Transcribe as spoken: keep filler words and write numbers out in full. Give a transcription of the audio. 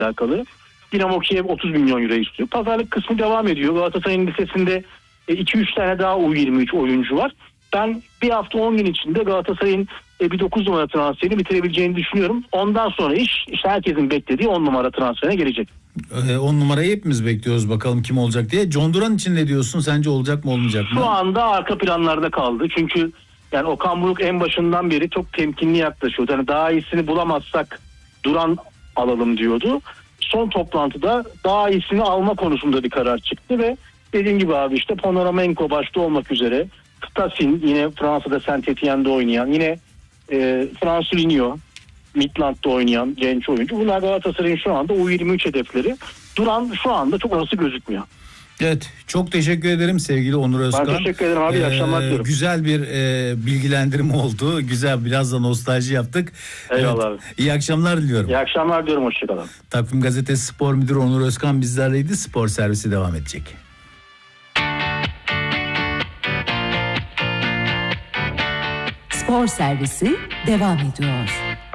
alakalı. Dinamo Kiev otuz milyon euro istiyor. Pazarlık kısmı devam ediyor. Galatasaray'ın listesinde iki üç tane daha U yirmi üç oyuncu var. Ben bir hafta on gün içinde Galatasaray'ın bir dokuz numara transferini bitirebileceğini düşünüyorum. Ondan sonra iş işte herkesin beklediği on numara transferine gelecek. on numarayı hepimiz bekliyoruz, bakalım kim olacak diye. John Duran için ne diyorsun? Sence olacak mı, olmayacak mı? Şu anda arka planlarda kaldı. Çünkü yani Okan Buruk en başından beri çok temkinli yaklaşıyordu. Yani daha iyisini bulamazsak Duran alalım diyordu. Son toplantıda daha iyisini alma konusunda bir karar çıktı ve dediğim gibi abi işte Ponoramenko başta olmak üzere Stasin, yine Fransa'da Saint-Étienne'de oynayan, yine e, Fransulinho Midland'da oynayan genç oyuncu. Bunlar Galatasaray'ın şu anda U yirmi üç hedefleri. Duran şu anda çok olası gözükmüyor. Evet, çok teşekkür ederim sevgili Onur Özkan. Ben teşekkür ederim abi, iyi akşamlar diliyorum. Güzel bir e, bilgilendirme oldu. Güzel, biraz da nostalji yaptık. Eyvallah Evet, abi. İyi akşamlar diliyorum. İyi akşamlar diyorum, hoşçakalın. Takvim Gazetesi Spor Müdürü Onur Özkan bizlerleydi. Spor servisi devam edecek. Spor servisi devam ediyor.